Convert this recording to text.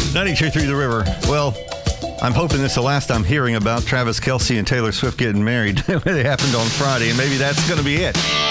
92.3 The River. Well, I'm hoping this is the last I'm hearing about Travis Kelce and Taylor Swift getting married. It happened on Friday, and maybe that's going to be it.